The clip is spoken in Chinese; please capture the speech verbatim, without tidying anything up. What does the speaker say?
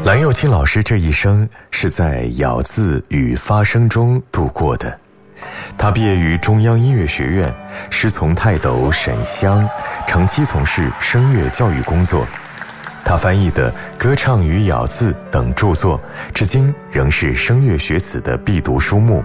蓝又青老师这一生是在咬字与发声中度过的。他毕业于中央音乐学院，师从泰斗沈湘，长期从事声乐教育工作。他翻译的《歌唱与咬字》等著作，至今仍是声乐学子的必读书目。